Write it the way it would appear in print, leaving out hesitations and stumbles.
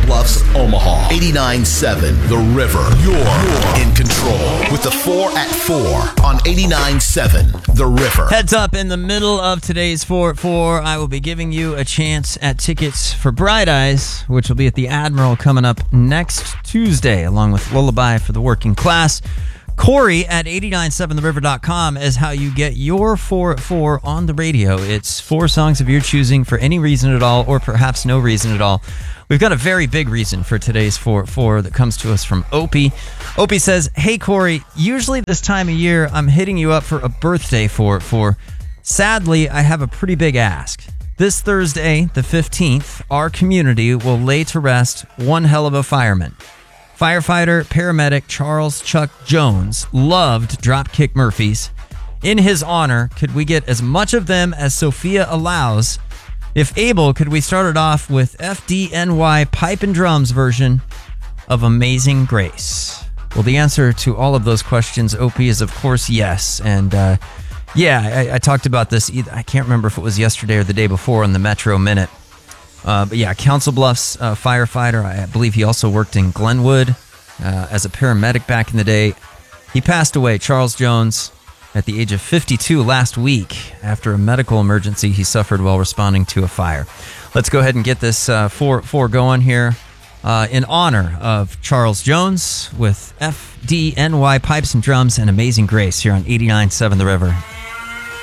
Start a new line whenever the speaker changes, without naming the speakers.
Bluffs, Omaha. 89.7 The River. You're in control with the 4 at 4 on 89.7 The River.
Heads up, in the middle of today's 4 at 4, I will be giving you a chance at tickets for Bright Eyes, which will be at the Admiral coming up next Tuesday, along with Lullaby for the Working Class. Corey at 897theriver.com is how you get your 4 at 4 on the radio. It's 4 songs of your choosing for any reason at all, or perhaps no reason at all. We've got a very big reason for today's 4 at 4 that comes to us from Opie. Opie says, "Hey Corey, usually this time of year I'm hitting you up for a birthday 4 at 4. Sadly, I have a pretty big ask. This Thursday, the 15th, our community will lay to rest one hell of a fireman. Firefighter, paramedic Charles Chuck Jones loved Dropkick Murphys. In his honor, could we get as much of them as Sophia allows? If able, could we start it off with FDNY pipe and drums version of Amazing Grace?" Well, the answer to all of those questions, Opie, is of course yes. And I talked about this. I can't remember if it was yesterday or the day before on the Metro Minute. But yeah, Council Bluffs firefighter. I believe he also worked in Glenwood as a paramedic back in the day. He passed away, Charles Jones, at the age of 52 last week after a medical emergency he suffered while responding to a fire. Let's go ahead and get this 4 going here in honor of Charles Jones with FDNY Pipes and Drums and Amazing Grace here on 89.7 The River.